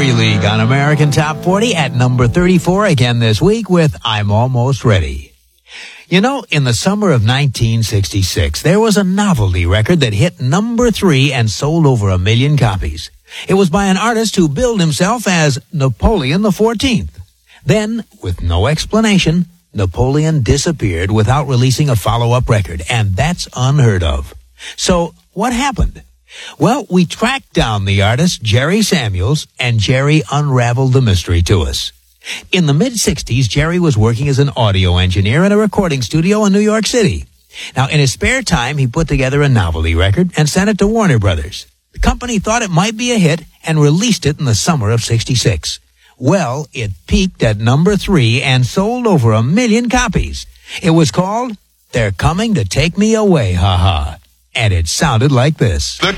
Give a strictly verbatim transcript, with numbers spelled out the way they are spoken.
Victory League on American Top forty at number thirty-four again this week with I'm Almost Ready. You know, in the summer of nineteen sixty-six, there was a novelty record that hit number three and sold over a million copies. It was by an artist who billed himself as Napoleon the fourteenth. Then, with no explanation, Napoleon disappeared without releasing a follow-up record, and that's unheard of. So, what happened? Well, we tracked down the artist, Jerry Samuels, and Jerry unraveled the mystery to us. In the mid-sixties, Jerry was working as an audio engineer in a recording studio in New York City. Now, in his spare time, he put together a novelty record and sent it to Warner Brothers. The company thought it might be a hit and released it in the summer of sixty-six. Well, it peaked at number three and sold over a million copies. It was called They're Coming to Take Me Away, Ha Ha. And it sounded like this.